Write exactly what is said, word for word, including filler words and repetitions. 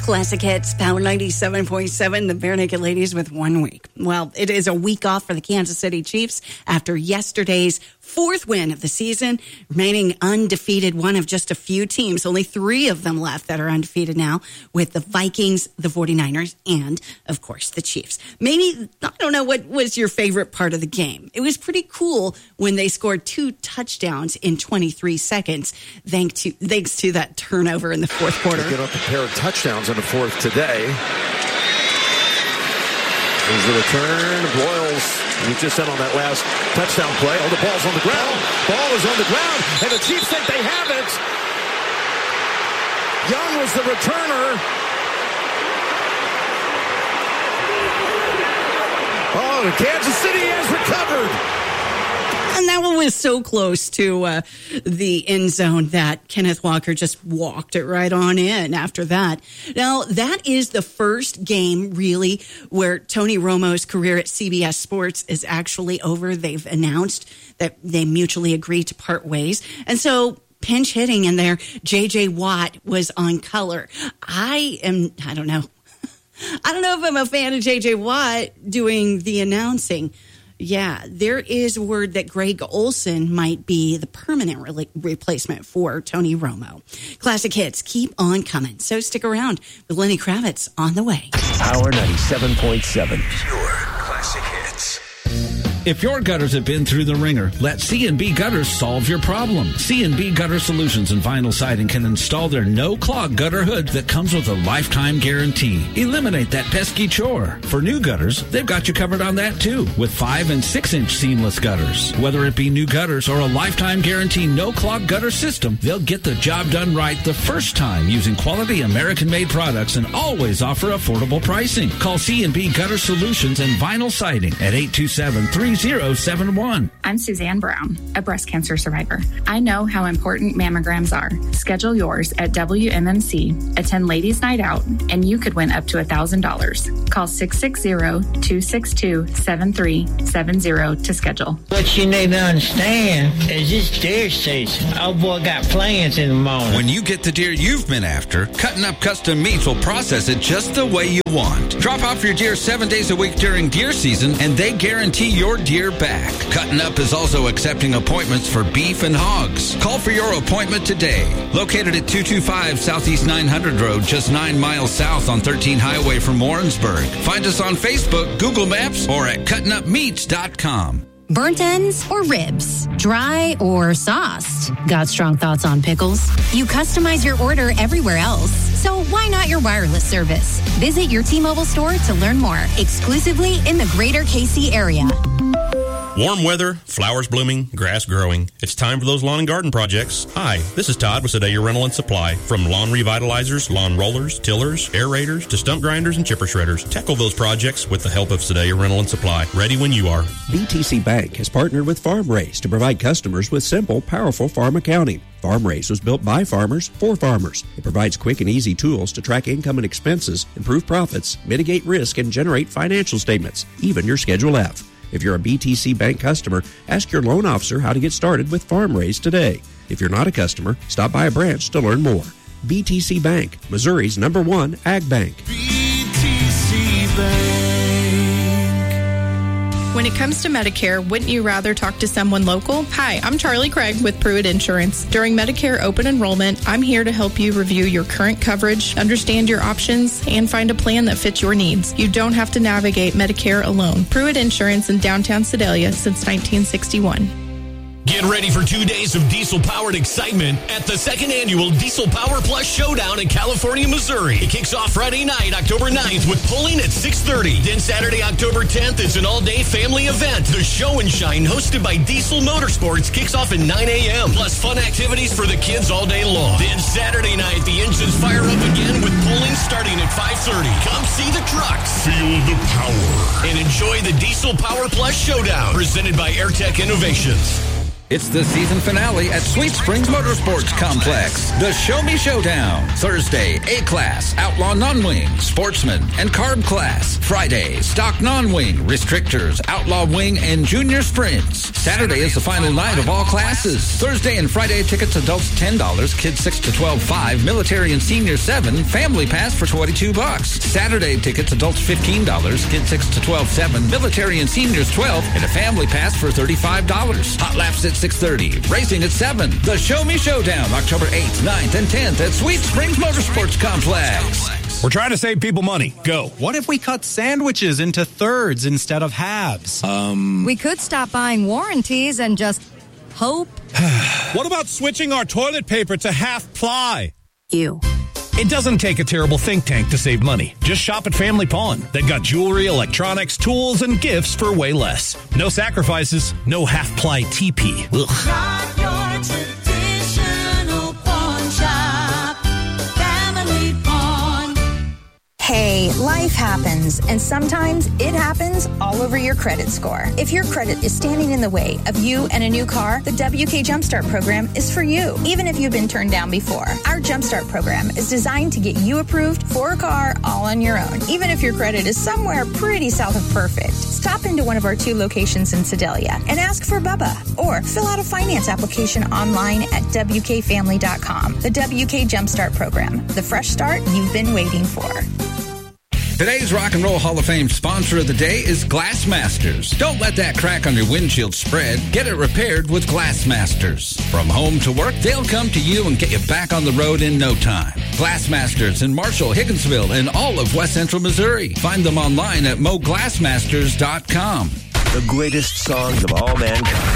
Classic Hits, Power ninety-seven point seven, the Bare Naked Ladies with one week. Well, it is a week off for the Kansas City Chiefs after yesterday's fourth win of the season, remaining undefeated, one of just a few teams. Only three of them left that are undefeated now, with the Vikings, the 49ers, and, of course, the Chiefs. Maybe, I don't know, what was your favorite part of the game? It was pretty cool when they scored two touchdowns in twenty-three seconds, thanks to, thanks to that turnover in the fourth quarter. Get up a pair of touchdowns in the fourth today. There's the return. Broyles, we just said on that last touchdown play. Oh, the ball's on the ground. Ball is on the ground, and the Chiefs think they have it. Young was the returner. Oh, Kansas City has recovered. And that one was so close to uh, the end zone that Kenneth Walker just walked it right on in after that. Now, that is the first game, really, where Tony Romo's career at C B S Sports is actually over. They've announced that they mutually agreed to part ways. And so pinch hitting in there, J J Watt was on color. I am, I don't know. I don't know if I'm a fan of J J Watt doing the announcing. Yeah, there is word that Greg Olsen might be the permanent re- replacement for Tony Romo. Classic Hits keep on coming, so stick around with Lenny Kravitz on the way. Power ninety-seven point seven. Pure classic hits. If your gutters have been through the ringer, let C and B Gutters solve your problem. C and B Gutter Solutions and Vinyl Siding can install their no-clog gutter hood that comes with a lifetime guarantee. Eliminate that pesky chore. For new gutters, they've got you covered on that too, with five and six inch seamless gutters. Whether it be new gutters or a lifetime guarantee no-clog gutter system, they'll get the job done right the first time using quality American-made products and always offer affordable pricing. Call C and B Gutter Solutions and Vinyl Siding at eight two seven, three zero seven one. I'm Suzanne Brown, a breast cancer survivor. I know how important mammograms are. Schedule yours at W M M C, attend Ladies Night Out, and you could win up to one thousand dollars. Call six six zero, two six two, seven three seven zero to schedule. What you need to understand is this deer season. Oh boy got plans in the morning. When you get the deer you've been after, Cutting Up Custom Meats will process it just the way you want. Drop off your deer seven days a week during deer season, and they guarantee your deer back. Cutting Up is also accepting appointments for beef and hogs. Call for your appointment today. Located at two two five Southeast nine hundred Road, just nine miles south on thirteen Highway from Warrensburg. Find us on Facebook, Google Maps, or at cutting up meats dot com. Burnt ends or ribs? Dry or sauced? Got strong thoughts on pickles? You customize your order everywhere else, so why not your wireless service? Visit your T-Mobile store to learn more, exclusively in the greater K C area. Warm weather, flowers blooming, grass growing. It's time for those lawn and garden projects. Hi, this is Todd with Sedalia Rental and Supply. From lawn revitalizers, lawn rollers, tillers, aerators, to stump grinders and chipper shredders. Tackle those projects with the help of Sedalia Rental and Supply. Ready when you are. B T C Bank has partnered with FarmRaise to provide customers with simple, powerful farm accounting. FarmRaise was built by farmers for farmers. It provides quick and easy tools to track income and expenses, improve profits, mitigate risk, and generate financial statements, even your Schedule F. If you're a B T C Bank customer, ask your loan officer how to get started with FarmRaise today. If you're not a customer, stop by a branch to learn more. B T C Bank, Missouri's number one ag bank. B T C Bank. When it comes to Medicare, wouldn't you rather talk to someone local? Hi, I'm Charlie Craig with Pruitt Insurance. During Medicare open enrollment, I'm here to help you review your current coverage, understand your options, and find a plan that fits your needs. You don't have to navigate Medicare alone. Pruitt Insurance in downtown Sedalia since nineteen sixty-one. Get ready for two days of diesel-powered excitement at the second annual Diesel Power Plus Showdown in California, Missouri. It kicks off Friday night, October ninth, with pulling at six thirty. Then Saturday, October tenth, it's an all-day family event. The Show and Shine, hosted by Diesel Motorsports, kicks off at nine a.m. Plus fun activities for the kids all day long. Then Saturday night, the engines fire up again with pulling starting at five thirty. Come see the trucks, feel the power, and enjoy the Diesel Power Plus Showdown, presented by AirTech Innovations. It's the season finale at Sweet Springs Motorsports Complex. The Show Me Showdown. Thursday, A-Class, Outlaw Non-Wing, Sportsman, and Carb Class. Friday, Stock Non-Wing, Restrictors, Outlaw Wing, and Junior Sprints. Saturday is the final night of all classes. Thursday and Friday tickets, adults ten dollars, kids six to twelve, five, military and senior seven, family pass for twenty-two bucks. Saturday tickets, adults fifteen dollars, kids six to twelve, seven, military and seniors twelve, and a family pass for thirty-five dollars. Hot laps at six thirty, racing at seven. The Show Me Showdown, October eighth, ninth, and tenth at Sweet Springs Motorsports Complex. We're trying to save people money. Go. What if we cut sandwiches into thirds instead of halves? Um. We could stop buying warranties and just hope. What about switching our toilet paper to half ply? Ew. It doesn't take a terrible think tank to save money. Just shop at Family Pawn. They've got jewelry, electronics, tools, and gifts for way less. No sacrifices, no half-ply T P. Ugh. Not your traditional pawn shop. Family Pawn. Hey, life happens, and sometimes it happens all over your credit score. If your credit is standing in the way of you and a new car, the W K Jumpstart program is for you, even if you've been turned down before. Our Jumpstart program is designed to get you approved for a car all on your own, even if your credit is somewhere pretty south of perfect. Stop into one of our two locations in Sedalia and ask for Bubba, or fill out a finance application online at W K family dot com. The W K Jumpstart program, the fresh start you've been waiting for. Today's Rock and Roll Hall of Fame sponsor of the day is Glassmasters. Don't let that crack on your windshield spread. Get it repaired with Glassmasters. From home to work, they'll come to you and get you back on the road in no time. Glassmasters in Marshall, Higginsville, and all of West Central Missouri. Find them online at mo glassmasters dot com. The greatest songs of all mankind.